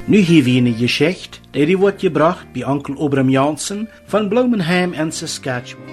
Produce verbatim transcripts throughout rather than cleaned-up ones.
Nu hier wie eine Geschichte, die wordt gebracht bei Onkel Obram Jansen von Blumenheim in Saskatchewan.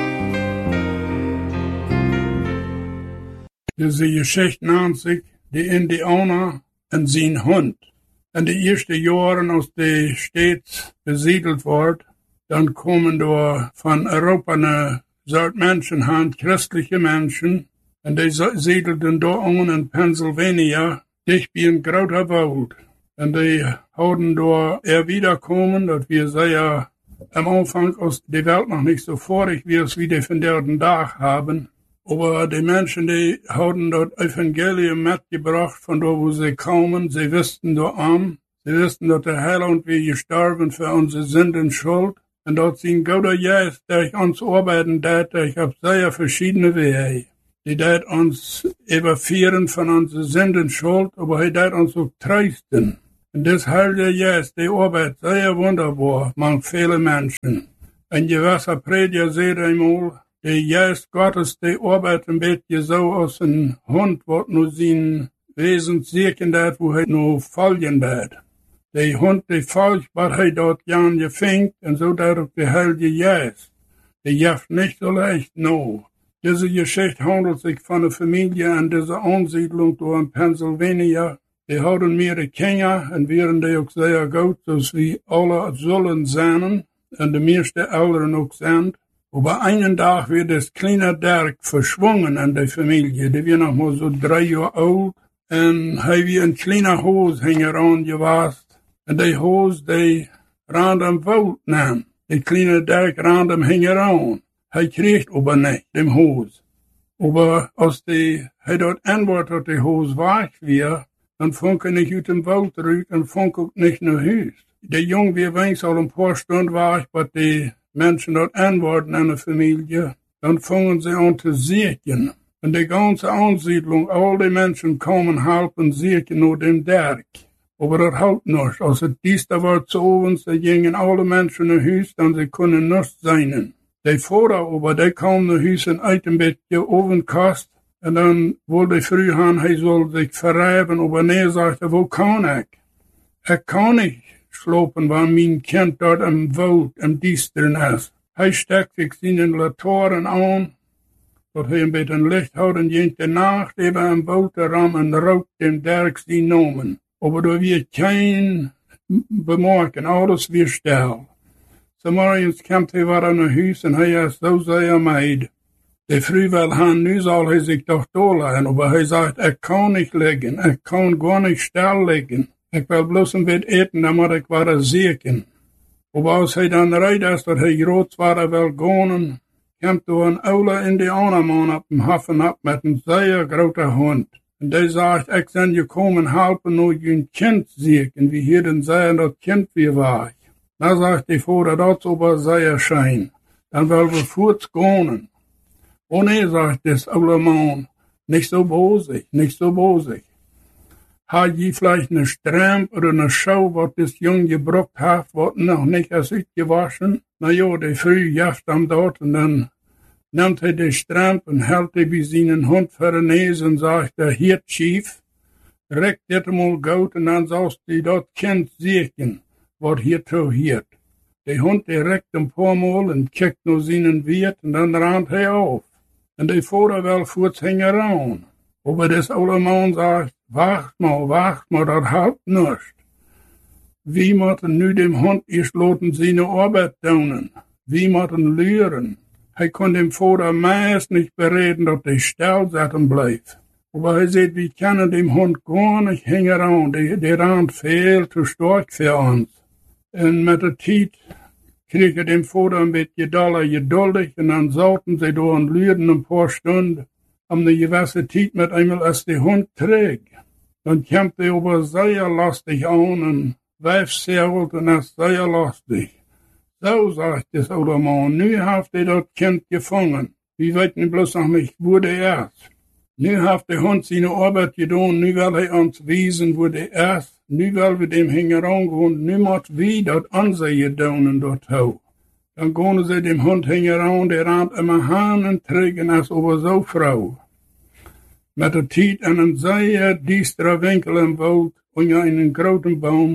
Diese Geschichte nennt sich die Indianer und sein Hund. In den ersten Jahren, als die Stadt besiedelt wird, dann kommen da von Europa eine Sorte Menschen hin, christliche Menschen, und die siedelten da an in Pennsylvania, dicht bei ein großer Wald. Und die haben da er wiederkommen, dass wir sehr am Anfang aus der Welt noch nicht so vorig wie es wie die von den Tag haben. Aber die Menschen, die haben das Evangelium mitgebracht, von da wo sie kommen. Sie wussten da an, sie wussten, dass der Heiland wir gestorben für unsere Sünden schuld. Und dort sind Gott Jesus, der uns arbeiten dat, ich hab sehr verschiedene Wege. Die dat uns überführen von unseren Sünden schuld, aber er dat uns auch trösten. Und das Heilige Jesus, die arbeitet sehr wunderbar, man viele Menschen. Ein gewisser Prediger sagt einmal, der Geist Gottes, der arbeitet ein bisschen so aus ein Hund, was nur sein Wesen sehen dat, wo er nur folgen dat. Der Hund, der folgt, was er dort gern gefängt, und so dat auch der Heilige Geist. Der jaft nicht so leicht, no. Diese Geschichte handelt sich von einer Familie an dieser Ansiedlung da in Pennsylvania. Die haben mehrere Kinder und wären die auch sehr gut, dass wir alle sollen sein und die meisten Eltern auch sind. Aber einen Tag wird das kleine Dirk verschwungen an der Familie. Die war noch mal so drei Jahre alt und er wie ein kleiner Hose hängen angewasst. Und die Hose, die ran am Wald nahm. Der kleine Dirk ran am hängen an. Er kriegt aber nicht, dem Hose. Aber als die, er dort antwortet, die Hose weich wird, dann funk er nicht aus dem Wald zurück und funk auch nicht nach Hus. Der Junge, wir wenigstens all ein paar Stunden war, was die Menschen dort antworten an der Familie, dann fangen sie an zu siechen. Und die ganze Ansiedlung, all die Menschen kommen, halten siechen nur dem Dirk. Aber das halt nicht. Als es dies da war zu oben, da gingen alle Menschen nach Hus, dann sie können nicht sein. Die Vater aber, die kamen nach Hus und eit ein bisschen Ovenkost. Und dann wollte ich früh haben, er soll sich verreiben, aber nee, sagte, wo kann ich? Ich kann nicht schlafen, weil mein Kind dort am Wald, am Düstern ist. Er steckt sich seine Latoren an, dass er ein bisschen Licht hat und ging die Nacht eben am Wald heran und raucht dem Dirk sie Nomen. Aber da wird kein bemerken, alles wird still. So morgens kommt er wieder nach Hus und er ist so sehr meid. Der früh will han, nu soll er sich doch da lassen, aber er sagt, ich kann nicht liegen, ich kann gar nicht still liegen. Ich will bloß ein bisschen eten, damit ich wieder sehen. Aber als er dann reid ist, dass er groß war, er will gehen, kommt da ein ouder Indianermann ab dem Hafen ab mit einem sehr großen Hund. Und der sagt, ich bin gekommen, helfen nur ein Kind sehen, wie hier denn sagen, das Kind wie war ich. Da sagt die Vater, das ist aber sehr schön. Dann will wir kurz gehen. Oh nee, sagt das oude Mann, nicht so bosig, nicht so bosig. Hat je vielleicht eine Stramp oder eine Schau, was das Jung gebrockt hat, was noch nicht als gewaschen? Na ja, der früh jaft am dort und dann nimmt er die Stramp und hält er wie seinen Hund vor den Nase und sagt, der Hirt Chief, reckt das mal gut und dann sollst du dort Kind sehen, was hier zu hiert. Der Hund, der reckt ein paar Mal und kickt nur seinen Wirt und dann rannt er auf. Und der Vater will kurz hängen ran. Aber das oude Mann sagt, wacht mal, wacht mal, das halt nicht. Wie müssen nu dem Hund geschloten seine Arbeit tun? Wie müssen lehren? Er kann dem Vater meist nicht bereden, dass der still sitzen bleibt. Aber er sagt, wir können dem Hund gar nicht hängen ran. Der, der Rand viel zu stark für uns. Und mit der Zeit kriegt er dem Vater ein bisschen doller geduldig und dann sollten sie da und lüden ein paar Stunden um eine gewisse Zeit mit einmal als der Hund trägt. Dann kommt er aber sehr lustig an und weifsäuselt und ist sehr lustig. So, sagt das oude Mann, nu hat er das Kind gefangen. Wir wissen bloß noch nicht, wo der ist. Nu hat der Hund seine Arbeit getan, nu will er uns wiesen, wo der ist. Nu will wir dem hängen rangehen, nu muss wir das ansehen tun dort ho. Dann gehen sie dem Hund hängen ran, der rannt immer Hahn und trägen als aber so Frau. Mit der Zeit an einem sehr düsteren Winkel im Wald, unter einem großen Baum,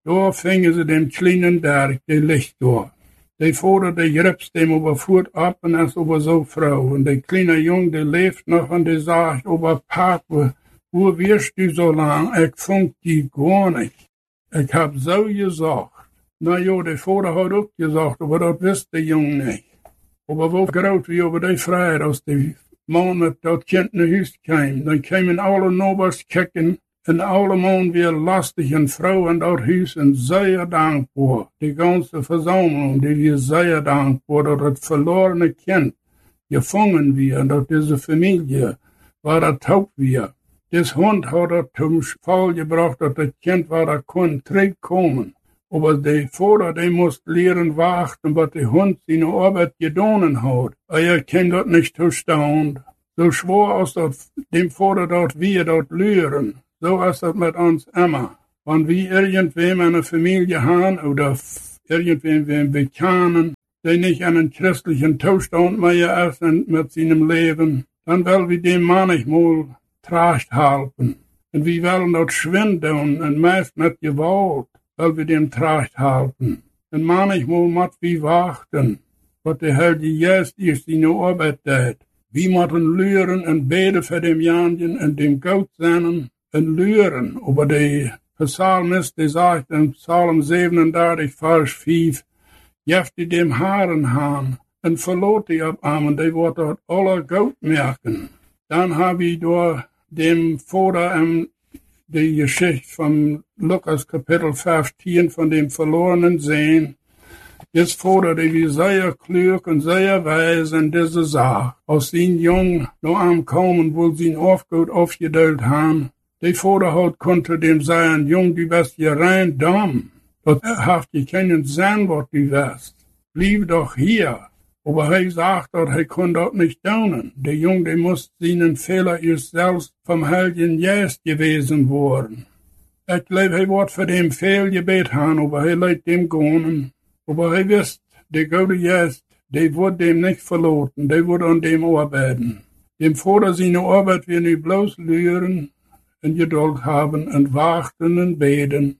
Da fingen sie dem kleinen Dirk, der Licht da. Der Vater, der gripst dem über Furt ab und ist über so Frau. Und der kleine Junge, der lebt noch und der sagt, über Pap, wo, wo wirst du so lang? Ich funk die gar nicht. Ich hab so gesagt. Na ja, der Vater hat auch gesagt, aber das wisst der Junge nicht. Aber wo graut wie über die Freiheit, als die Mann mit das Kind nach Hause kam, dann kamen alle Nobers kicken, und alle Mann wir lastig und Frau in das Haus und sehr dankbar. Die ganze Versammlung, die wir sehr dankbar, dass das verlorene Kind gefangen wir, und dass diese Familie war das taub wir. Das Hund hat das zum Fall gebracht, dass das Kind war, da konnte zurückkommen. Aber der Vater, der muss lernen warten, was der Hund seine Arbeit getan hat. Er kann das nicht verstehen. So schwer als das dem Vater dort wir dort lernen. So ist das mit uns immer. Wenn wir irgendwem eine Familie haben oder irgendwem wir kennen, der nicht einen christlichen Zustand mehr ist mit seinem Leben, dann wollen wir dem manchmal Tracht halten. Und wir wollen dort schwinden und meist mit Gewalt, weil wir dem Tracht halten. Und manchmal muss wir warten, was der Heilige Geist ist, seine Arbeit tut. Wir müssen lernen und beten für dem Janjen und dem Gott sein und lernen. Aber der Psalmist, der sagt in Psalm siebenunddreißig, Vers fünf, jeft die dem Haaren haben und verlot die ab Armen, die wird dort alle Gott merken. Dann habe ich durch dem Vater ähm, die Geschichte von Lukas Kapitel fünfzehn von dem verlorenen Sehen. Das Vater, der wie sehr klug und sehr weise in dieser Sache, aus den Jungen noch am kommen, wo sie ihn aufgut aufgedeelt haben. Der Vater hat konnte dem sagen, Jung, du bist ja rein dumm. Das haft je keinen Sinn, was du wirst. Blieb doch hier. Aber er sagt, dass er kann das nicht tun. Der Junge, der muss seinen Fehler erst selbst vom Heiligen Geist gewesen worden. Ich glaube, er wird für den Fehlgebet haben, aber er lädt dem gehen. Aber er wisst, der gute Geist, der wird dem nicht verloren, der wird an dem arbeiten. Dem Vater seine Arbeit wir nicht bloß lernen und Geduld haben und warten und beten,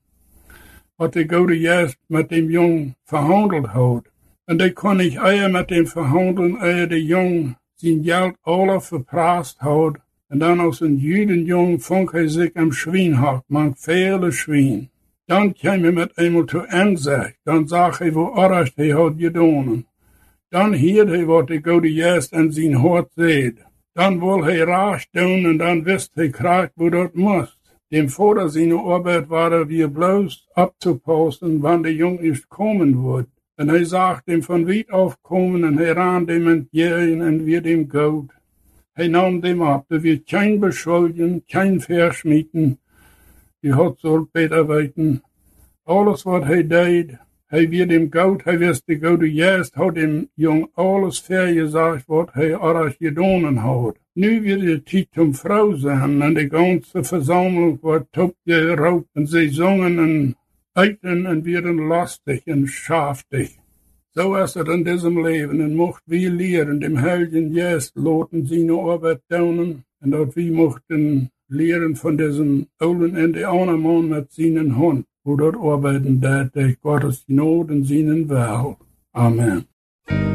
was der gute Geist mit dem Jungen verhandelt hat. Und der kann nicht eher mit dem verhandeln, eher der Jung sein Geld alle verprasst hat. Und dann aus einem jeden Jungen fängt er sich am Schwein hat, man viele Schwein. Dann käme er mit einmal zur Ansicht, dann sagt er, wo Arrest er hat getan. Dann hört er, was der gute Geist an sein Hort sieht. Dann will er rasch tun und dann wisst er gerade, wo das muss. Dem Vater seine Arbeit war er wie bloß abzupassen, wann der Junge erst kommen wird. Und er sagt ihm von weit auf kommen und er ran dem entgegen und wird ihm gut. Er nahm dem ab, er wird kein beschuldigen, kein verschmieden. Die hat soll besser weiten. Alles, was er tut, er wird ihm gut, er wird die gute Geist, hat dem Jungen alles fair gesagt, was er alles getan hat. Nu wird die Zeit zum Frau sein und die ganze Versammlung wird top geraubt und sie singen und eiten und werden lastig und schaftig. So ist es in diesem Leben und mocht wir lehren, dem Heiligen Geist loten seine Arbeit tun und dort wir mochten lehren von diesem olden Indianermann mit seinen Hund, wo dort arbeiten, der Gottes Not und seinen Will. Amen.